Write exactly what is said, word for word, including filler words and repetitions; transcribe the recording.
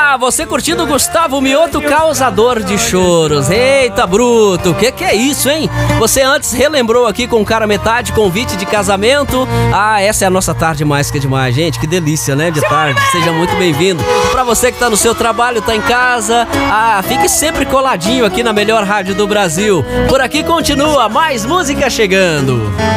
Ah, você curtindo Gustavo Mioto, Causador de Choros. Eita, bruto, o que que é isso, hein? Você antes relembrou aqui com cara metade, convite de casamento. Ah, essa é a nossa tarde mais que demais, gente. Que delícia, né, de tarde. Seja muito bem-vindo. Pra você que tá no seu trabalho, tá em casa, ah, fique sempre coladinho aqui na melhor rádio do Brasil. Por aqui continua mais música chegando.